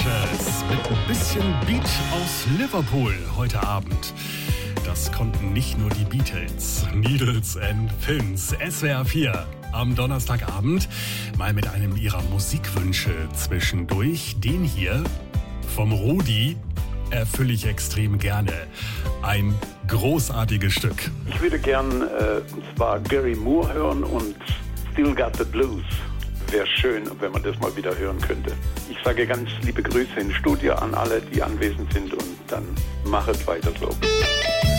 Adventures mit ein bisschen Beat aus Liverpool heute Abend. Das konnten nicht nur die Beatles, Needles and Pins, SWR 4 am Donnerstagabend mal mit einem ihrer Musikwünsche zwischendurch. Den hier vom Rudi erfülle ich extrem gerne. Ein großartiges Stück. Ich würde gern und zwar Gary Moore hören und Still Got the Blues. Wäre schön, wenn man das mal wieder hören könnte. Ich sage ganz liebe Grüße ins Studio an alle, die anwesend sind, und dann machet weiter so.